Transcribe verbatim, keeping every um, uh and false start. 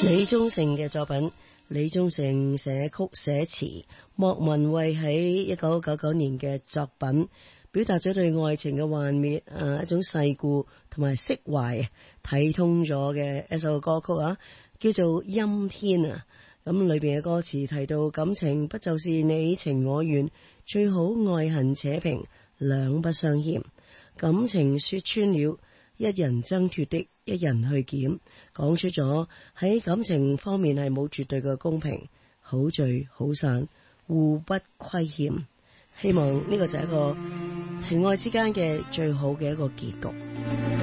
李宗盛嘅作品，李宗盛寫曲寫詞，莫文蔚喺一九九九年嘅作品，表達咗對愛情嘅幻滅啊，一種世故同埋釋懷睇通咗嘅一首歌曲啊，叫做陰天啊。咁裏邊嘅歌詞提到感情不就是你情我願，最好愛恨且平，兩不相欠。感情說穿了，一人掙脫的，一人去撿，講出咗喺感情方面係冇絕對嘅公平，好聚好散，互不虧欠。希望呢個就係一個情愛之間嘅最好嘅一個結局。